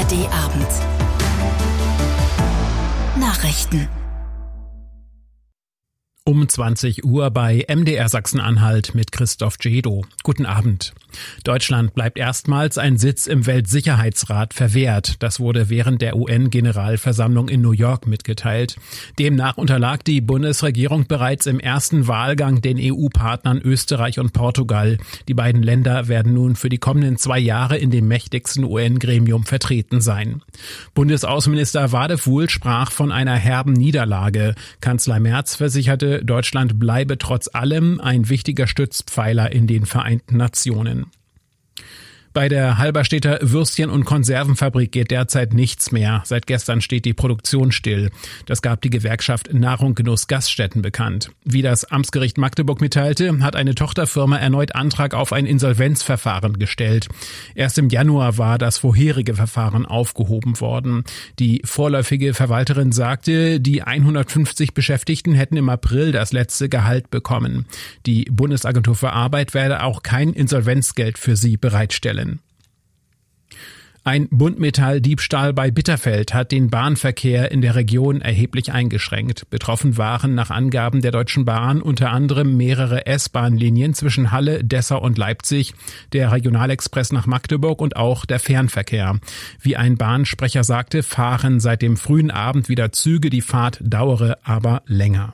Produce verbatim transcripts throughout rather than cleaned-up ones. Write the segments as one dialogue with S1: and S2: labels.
S1: D-Abend. Nachrichten.
S2: Um zwanzig Uhr bei M D R Sachsen-Anhalt mit Christoph Jedo. Guten Abend. Deutschland bleibt erstmals ein Sitz im Weltsicherheitsrat verwehrt. Das wurde während der U N-Generalversammlung in New York mitgeteilt. Demnach unterlag die Bundesregierung bereits im ersten Wahlgang den E U-Partnern Österreich und Portugal. Die beiden Länder werden nun für die kommenden zwei Jahre in dem mächtigsten U N-Gremium vertreten sein. Bundesaußenminister Wadefuhl sprach von einer herben Niederlage. Kanzler Merz versicherte, Deutschland bleibe trotz allem ein wichtiger Stützpfeiler in den Vereinten Nationen. Bei der Halberstädter Würstchen- und Konservenfabrik geht derzeit nichts mehr. Seit gestern steht die Produktion still. Das gab die Gewerkschaft Nahrung Genuss Gaststätten bekannt. Wie das Amtsgericht Magdeburg mitteilte, hat eine Tochterfirma erneut Antrag auf ein Insolvenzverfahren gestellt. Erst im Januar war das vorherige Verfahren aufgehoben worden. Die vorläufige Verwalterin sagte, die hundertfünfzig Beschäftigten hätten im April das letzte Gehalt bekommen. Die Bundesagentur für Arbeit werde auch kein Insolvenzgeld für sie bereitstellen. Ein Buntmetalldiebstahl bei Bitterfeld hat den Bahnverkehr in der Region erheblich eingeschränkt. Betroffen waren nach Angaben der Deutschen Bahn unter anderem mehrere S-Bahn-Linien zwischen Halle, Dessau und Leipzig, der Regionalexpress nach Magdeburg und auch der Fernverkehr. Wie ein Bahnsprecher sagte, fahren seit dem frühen Abend wieder Züge, die Fahrt dauere aber länger.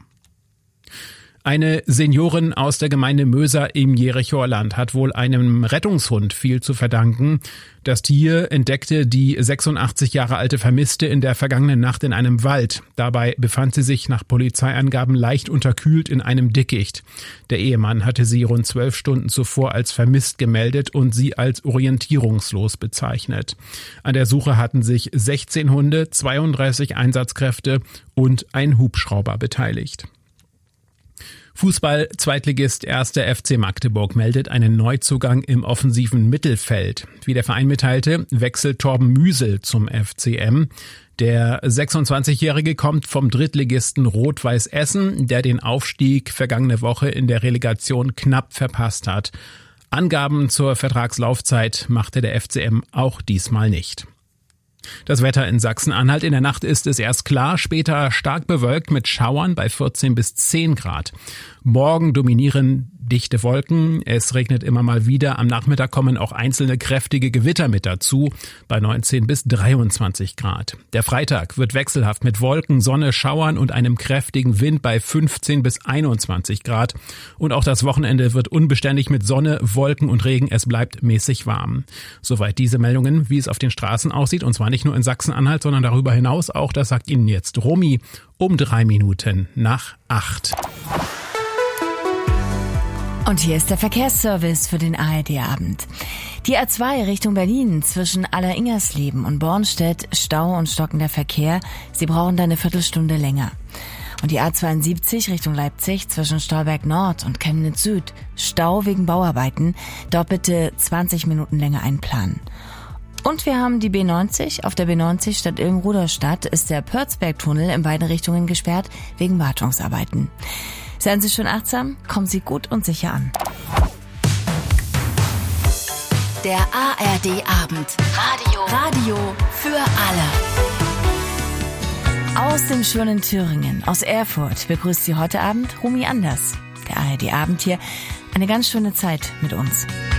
S2: Eine Seniorin aus der Gemeinde Möser im Jerichoer Land hat wohl einem Rettungshund viel zu verdanken. Das Tier entdeckte die sechsundachtzig Jahre alte Vermisste in der vergangenen Nacht in einem Wald. Dabei befand sie sich nach Polizeiangaben leicht unterkühlt in einem Dickicht. Der Ehemann hatte sie rund zwölf Stunden zuvor als vermisst gemeldet und sie als orientierungslos bezeichnet. An der Suche hatten sich sechzehn Hunde, zweiunddreißig Einsatzkräfte und ein Hubschrauber beteiligt. Fußball-Zweitligist erster F C Magdeburg meldet einen Neuzugang im offensiven Mittelfeld. Wie der Verein mitteilte, wechselt Torben Müsel zum F C M. Der sechsundzwanzigjährige kommt vom Drittligisten Rot-Weiß Essen, der den Aufstieg vergangene Woche in der Relegation knapp verpasst hat. Angaben zur Vertragslaufzeit machte der F C M auch diesmal nicht. Das Wetter in Sachsen-Anhalt: in der Nacht ist es erst klar, später stark bewölkt mit Schauern bei vierzehn bis zehn Grad. Morgen dominieren dichte Wolken, es regnet immer mal wieder, am Nachmittag kommen auch einzelne kräftige Gewitter mit dazu, bei neunzehn bis dreiundzwanzig Grad. Der Freitag wird wechselhaft mit Wolken, Sonne, Schauern und einem kräftigen Wind bei fünfzehn bis einundzwanzig Grad. Und auch das Wochenende wird unbeständig mit Sonne, Wolken und Regen, es bleibt mäßig warm. Soweit diese Meldungen, wie es auf den Straßen aussieht, und zwar nicht nur in Sachsen-Anhalt, sondern darüber hinaus auch, das sagt Ihnen jetzt Romy, um drei Minuten nach acht.
S3: Und hier ist der Verkehrsservice für den A R D-Abend. Die A zwei Richtung Berlin zwischen Aller-Ingersleben und Bornstedt, Stau und stockender Verkehr. Sie brauchen da eine Viertelstunde länger. Und die A zweiundsiebzig Richtung Leipzig zwischen Stolberg Nord und Chemnitz Süd, Stau wegen Bauarbeiten. Dort bitte zwanzig Minuten länger einplanen. Und wir haben die B neunzig. Auf der B neunzig statt Ilm-Ruderstadt ist der Pörzberg-Tunnel in beiden Richtungen gesperrt wegen Wartungsarbeiten. Seien Sie schön achtsam, kommen Sie gut und sicher an.
S1: Der A R D-Abend. Radio. Radio für alle.
S3: Aus dem schönen Thüringen, aus Erfurt, begrüßt Sie heute Abend Romy Anders. Der A R D-Abend hier, eine ganz schöne Zeit mit uns.